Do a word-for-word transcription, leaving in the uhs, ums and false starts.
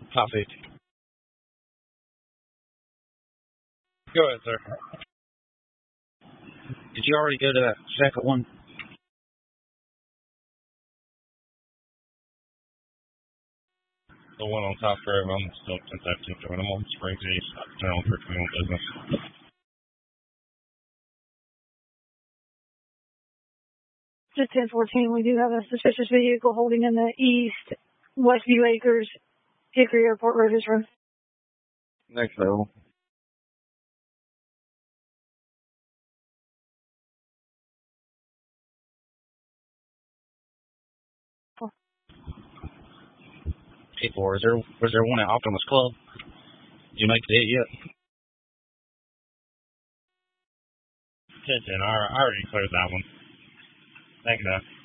Top fifty. Go ahead, sir. Did you already go to that second one? The one on Top Grove, I'm still contacting join. I'm on Springs East, General for Criminal Business. Just ten fourteen, we do have a suspicious vehicle holding in the east, Westview Acres, Hickory Airport Road is road. Next level. Hey, four, is there, was there one at Optimus Club? Did you make it yet? ten ten, I already cleared that one. Thank you, man.